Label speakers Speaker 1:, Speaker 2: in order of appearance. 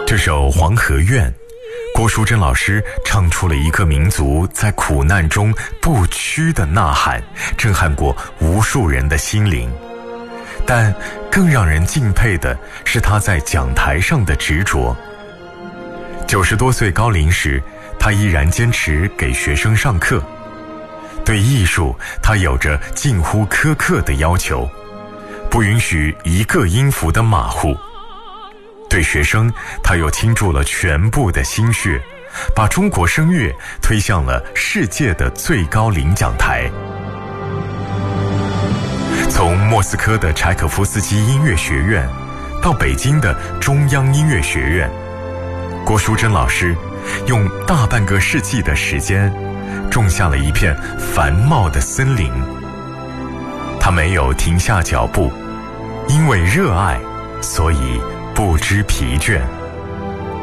Speaker 1: 这首《黄河愿》，郭淑珍老师唱出了一个民族在苦难中不屈的呐喊，震撼过无数人的心灵。但更让人敬佩的是他在讲台上的执着。90多岁高龄时，他依然坚持给学生上课。对艺术，他有着近乎苛刻的要求，不允许一个音符的马虎。对学生，他又倾注了全部的心血，把中国声乐推向了世界的最高领奖台。从莫斯科的柴可夫斯基音乐学院到北京的中央音乐学院，郭淑珍老师用大半个世纪的时间种下了一片繁茂的森林。他没有停下脚步，因为热爱，所以不知疲倦。